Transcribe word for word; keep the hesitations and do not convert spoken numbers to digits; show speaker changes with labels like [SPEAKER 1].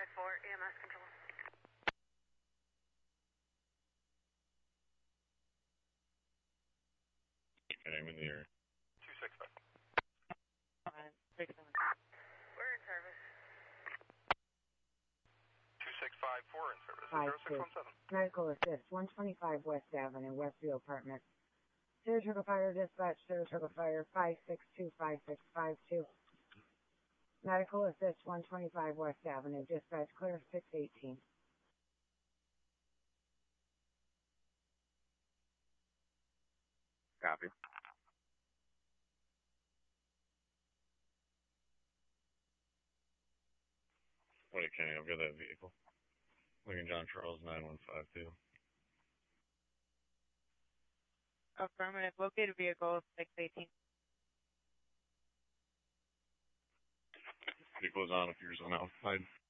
[SPEAKER 1] four, E M S control.
[SPEAKER 2] Okay, I'm in the air.
[SPEAKER 3] two six five.
[SPEAKER 1] Uh, We're in service.
[SPEAKER 3] two six five four in service.
[SPEAKER 4] Five,
[SPEAKER 3] zero six one seven.
[SPEAKER 4] Medical assist, one twenty-five West Avenue, Westview Apartments. Saratoga Fire Dispatch, Saratoga Fire, five six two five six five two. Medical assist, one twenty-five West Avenue, dispatch clear, six eighteen.
[SPEAKER 2] Copy. Wait, Kenny, I've got that vehicle. Lincoln John Charles nine one five two.
[SPEAKER 1] Affirmative. Located vehicle, six eighteen.
[SPEAKER 2] Vehicle's on if yours on outside.